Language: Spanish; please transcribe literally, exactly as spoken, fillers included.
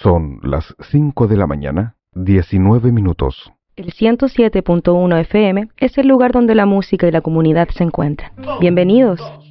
Son las cinco de la mañana, diecinueve minutos. El ciento siete punto uno F M es el lugar donde la música y la comunidad se encuentran. Bienvenidos.